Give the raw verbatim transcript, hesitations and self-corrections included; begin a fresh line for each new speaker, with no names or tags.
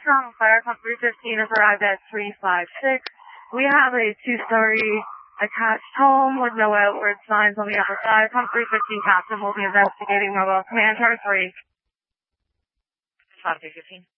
Armstrong, fire pump three fifteen has arrived at three five six. We have a two-story attached home with no outward signs on the upper side. Pump three fifteen captain will be investigating mobile command chart three. five three fifteen.